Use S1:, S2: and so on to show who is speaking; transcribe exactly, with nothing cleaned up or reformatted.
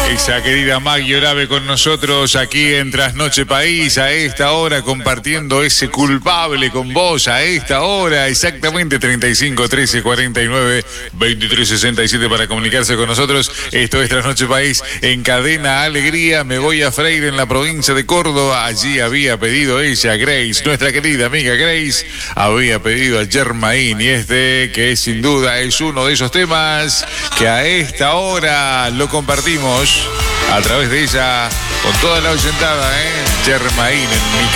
S1: Esa querida Maggie Orave con nosotros aquí en Trasnoche País, a esta hora compartiendo ese culpable con vos, a esta hora exactamente treinta y cinco, trece, cuarenta y nueve, veintitrés, sesenta y siete para comunicarse con nosotros. Esto es Trasnoche País en Cadena Alegría. Me voy a Freire en la provincia de Córdoba. Allí había pedido ella, Grace, nuestra querida amiga Grace, había pedido a Germain, y este que sin duda es uno de esos temas que a esta hora lo compartimos a través de ella con toda la oyentada, ¿eh? Germain en mi